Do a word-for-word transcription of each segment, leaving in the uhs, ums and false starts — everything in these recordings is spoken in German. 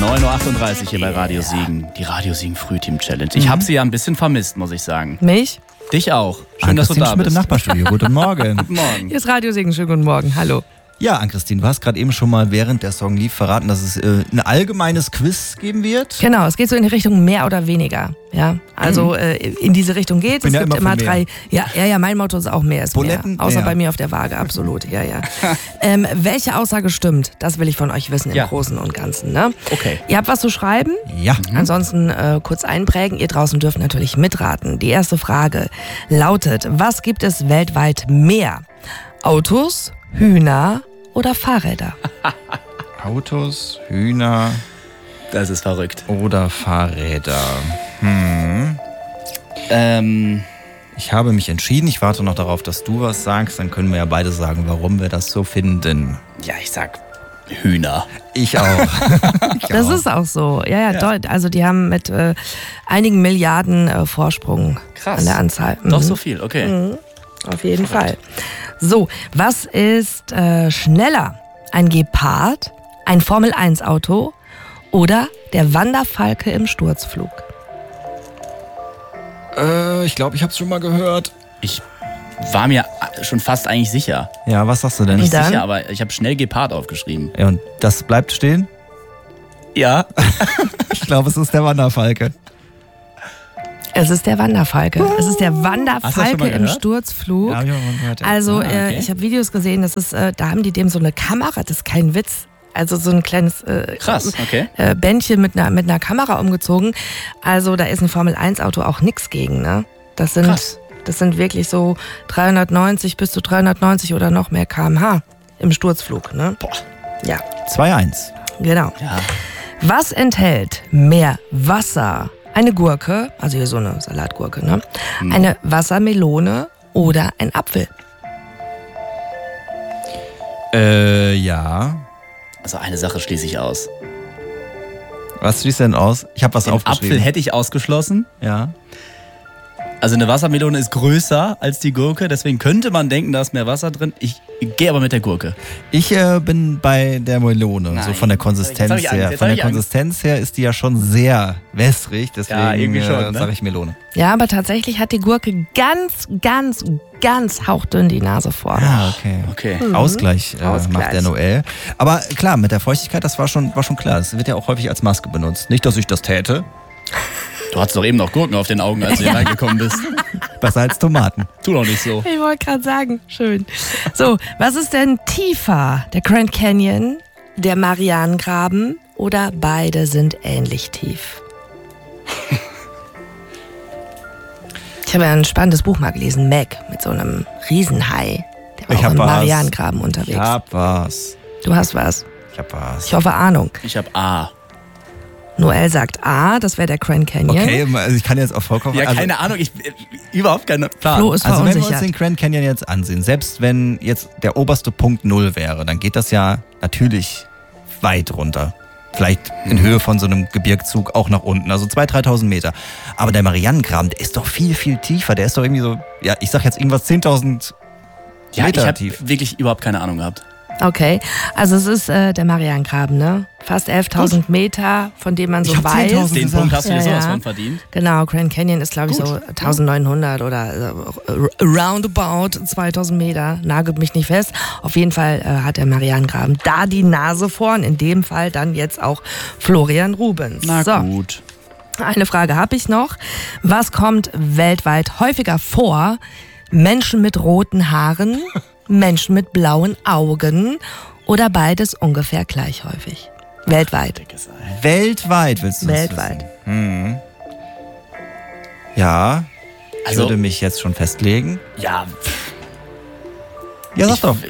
neun Uhr achtunddreißig hier bei Radio Siegen. Die Radio Siegen Frühteam Challenge. Ich mhm. habe sie ja ein bisschen vermisst, muss ich sagen. Mich? Dich auch. Schön, dass du da Schmidt bist. Im Nachbarstudio. Guten Morgen. Guten Morgen. Hier ist Radio Siegen. Schönen guten Morgen. Hallo. Ja, Ann-Christine, du hast gerade eben schon mal, während der Song lief, verraten, dass es äh, ein allgemeines Quiz geben wird. Genau, es geht so in die Richtung mehr oder weniger. Ja, also mhm. äh, in diese Richtung geht es. Es ja gibt immer immer drei. Ja, ja, ja, mein Motto ist auch mehr ist Buletten, mehr. Außer mehr. bei mir auf der Waage, absolut. Ja, ja. ähm, welche Aussage stimmt? Das will ich von euch wissen im Ja. Großen und Ganzen. Ne? Okay. Ihr habt was zu schreiben? Ja. Mhm. Ansonsten äh, kurz einprägen. Ihr draußen dürft natürlich mitraten. Die erste Frage lautet: Was gibt es weltweit mehr? Autos, Hühner oder Fahrräder? Autos, Hühner Das ist verrückt. oder Fahrräder. Hm. Ähm, Ich habe mich entschieden. Ich warte noch darauf, dass du was sagst. Dann können wir ja beide sagen, warum wir das so finden. ja, ich sag Hühner. Ich auch. ich Das auch. ist auch so. Ja, ja, Ja. Deut- also die haben mit äh, einigen Milliarden äh, Vorsprung Krass. an der Anzahl. Doch Mhm. so viel, okay. Mhm. Auf jeden Fall. So, was ist äh, schneller? Ein Gepard, ein Formel eins Auto oder der Wanderfalke im Sturzflug? Äh, ich glaube, ich habe es schon mal gehört. Ich war mir schon fast eigentlich sicher. Ja, was sagst du denn? Nicht Dann? sicher, aber ich habe schnell Gepard aufgeschrieben. Ja, und das bleibt stehen? Ja. Ich glaube, es ist der Wanderfalke. Es ist der Wanderfalke. Es ist der Hast du das schon Wanderfalke mal im gehört? Sturzflug. Ja, hab ich auch mal gehört. Ja. Also Ah, äh, okay. ich habe Videos gesehen, das ist, äh, da haben die dem so eine Kamera, das ist kein Witz. Also so ein kleines äh, Krass, okay. äh, Bändchen mit einer, mit einer Kamera umgezogen. Also da ist ein Formel eins Auto auch nichts gegen. Ne? Das sind, Krass. das sind wirklich so dreihundertneunzig bis zu dreihundertneunzig oder noch mehr Kilometer pro Stunde im Sturzflug. Ne? Boah. Ja, zwei eins. genau. Ja. Was enthält mehr Wasser? Eine Gurke, also hier so eine Salatgurke, ne? Hm. Eine Wassermelone oder ein Apfel? Äh, ja. Also eine Sache schließe ich aus. Was schließt denn aus? Ich habe was Den aufgeschrieben. Apfel hätte ich ausgeschlossen. Ja. Also eine Wassermelone ist größer als die Gurke, deswegen könnte man denken, da ist mehr Wasser drin. Ich gehe aber mit der Gurke. Ich äh, bin bei der Melone, Nein. so von der Jetzt Konsistenz hab ich Angst, her. jetzt Von hab der ich Angst. Konsistenz her ist die ja schon sehr wässrig, deswegen Ja, irgendwie schon, äh, ne? sage ich Melone. Ja, aber tatsächlich hat die Gurke ganz, ganz, ganz hauchdünn die Nase vorne. Ah, okay. Okay. Ausgleich, äh, Ausgleich. macht der Noel. Aber klar, mit der Feuchtigkeit, das war schon, war schon klar. Das wird ja auch häufig als Maske benutzt. Nicht, dass ich das täte. Du hattest doch eben noch Gurken auf den Augen, als du hier reingekommen bist. Besser als Tomaten. Tu doch nicht so. Ich wollte gerade sagen, schön. So, was ist denn tiefer? Der Grand Canyon, der Marianengraben oder beide sind ähnlich tief? Ich habe ja ein spannendes Buch mal gelesen, Meg, mit so einem Riesenhai. Der war Ich auch hab im was. Marianengraben unterwegs. Ich hab was. Du hast was. Ich hab was. Ich hoffe Ahnung. Ich habe A. Noel sagt A, das wäre der Grand Canyon. Okay, also ich kann jetzt auch vollkommen... Ja, also, keine Ahnung, ich äh, überhaupt keinen Plan. Flo ist Also wenn wir uns verunsichert. den Grand Canyon jetzt ansehen, selbst wenn jetzt der oberste Punkt Null wäre, dann geht das ja natürlich weit runter. Vielleicht in Höhe von so einem Gebirgszug auch nach unten, also zweitausend, dreitausend Meter. Aber der Marianengraben, der ist doch viel, viel tiefer. Der ist doch irgendwie so, ja, ich sag jetzt irgendwas zehntausend ja, ich Meter habe tief. wirklich überhaupt keine Ahnung gehabt. Okay, also es ist äh, der Marianengraben, ne? Fast elftausend Meter, von dem man so Ich hab weiß. zehntausend Den gesagt. Punkt hast du dir Ja, sowas ja. von verdient. Genau, Grand Canyon ist, glaube ich, so neunzehnhundert oder äh, roundabout zweitausend Meter. Nagelt mich nicht fest. Auf jeden Fall äh, hat der Marianengraben da die Nase vorn. In dem Fall dann jetzt auch Florian Rubens. Na so, gut. eine Frage habe ich noch. Was kommt weltweit häufiger vor? Menschen mit roten Haaren, Menschen mit blauen Augen oder beides ungefähr gleich häufig? Weltweit. Weltweit willst du das Weltweit. wissen? Hm. Ja, ich Also- würde mich jetzt schon festlegen. Ja, Ja, sag ich, doch.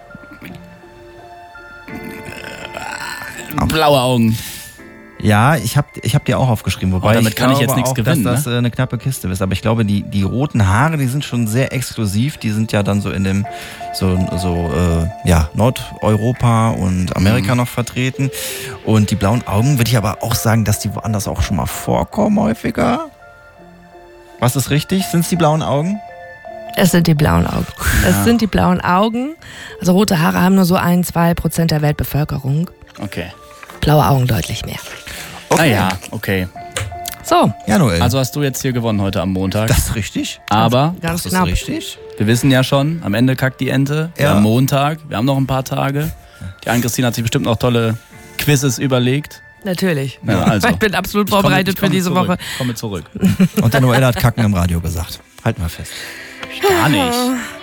blaue Augen. Ja, ich habe ich hab dir auch aufgeschrieben, wobei Oh, damit ich kann ich glaube jetzt nichts auch, gewinnen, dass das ne? äh, eine knappe Kiste ist. Aber ich glaube, die, die roten Haare, die sind schon sehr exklusiv. Die sind ja dann so in dem so, so äh, ja, Nordeuropa und Amerika Mhm. noch vertreten. Und die blauen Augen würde ich aber auch sagen, dass die woanders auch schon mal vorkommen häufiger. Was ist richtig? Sind es die blauen Augen? Es sind die blauen Augen. Es sind die blauen Augen. Also rote Haare haben nur so ein, zwei Prozent der Weltbevölkerung. Okay. Blaue Augen deutlich mehr. Naja, okay. So, Ja, Noel. Also hast du jetzt hier gewonnen heute am Montag. das ist richtig. Aber ganz das ist knapp. richtig. wir wissen ja schon, am Ende kackt die Ente. Wir Ja. haben Montag, wir haben noch ein paar Tage. Die Ann-Christine hat sich bestimmt noch tolle Quizzes überlegt. Natürlich. Ja, also. Ich bin absolut Ich komme- vorbereitet ich komme für diese zurück. Woche. Ich komme zurück. Und der Noel hat Kacken im Radio gesagt. Halt mal fest. Gar nicht.